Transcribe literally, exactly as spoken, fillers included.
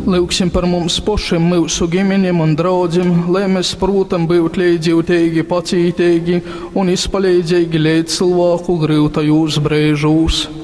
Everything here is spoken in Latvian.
lūksim par mums pašiem, mūsu ģimeņiem un draugiem, lai mēs protam būt līdzjūtīgi, pacītīgi un izpalīdzīgi līdz cilvēku grūtajos brīžos.